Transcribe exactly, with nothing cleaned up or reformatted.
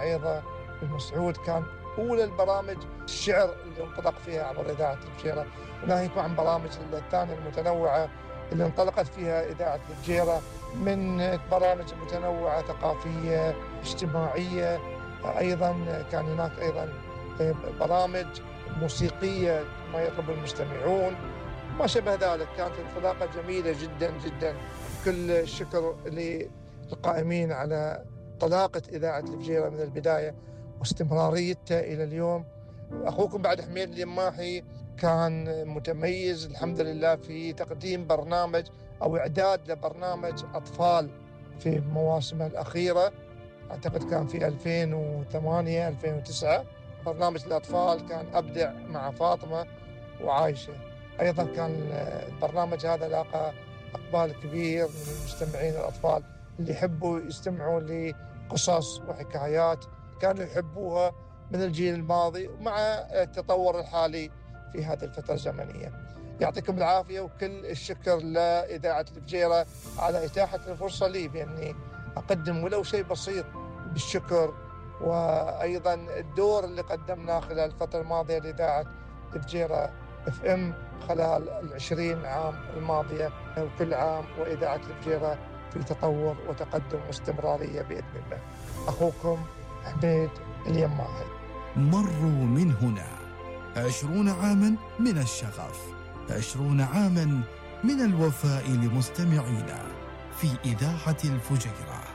أيضا المسعود كان أولى البرامج الشعر اللي انطلق فيها عبر إذاعة الفجيرة، وناهيك عن برامج الثانية المتنوعة اللي انطلقت فيها إذاعة الفجيرة من برامج متنوعة ثقافية اجتماعية. أيضا كان هناك أيضا برامج موسيقية ما يطلب المستمعون ما شابه ذلك. كانت انطلاقة جميلة جدا جدا. كل الشكر للقائمين على طلاقة إذاعة الفجيرة من البداية واستمراريتها إلى اليوم. أخوكم بعد حميد اليماحي كان متميز الحمد لله في تقديم برنامج أو إعداد لبرنامج أطفال في مواسمه الأخيرة، أعتقد كان في ألفين وثمانية ألفين وتسعة. برنامج الأطفال كان أبدع مع فاطمة وعايشة. أيضا كان البرنامج هذا لاقى إقبال كبير من المستمعين الأطفال اللي يحبوا يستمعوا لقصص وحكايات كانوا يحبوها من الجيل الماضي مع التطور الحالي في هذه الفترة الزمنية. يعطيكم العافية وكل الشكر لإذاعة الفجيرة على إتاحة الفرصة لي بأني أقدم ولو شيء بسيط بالشكر، وأيضا الدور اللي قدمناه خلال الفترة الماضية لإذاعة الفجيرة اف ام خلال العشرين عام الماضية، وكل عام وإذاعة الفجيرة في تطور وتقدم واستمرارية بإذن الله. أخوكم حميد اليماحي. مروا من هنا عشرون عاما من الشغف، عشرون عاما من الوفاء لمستمعينا في إذاعة الفجيرة.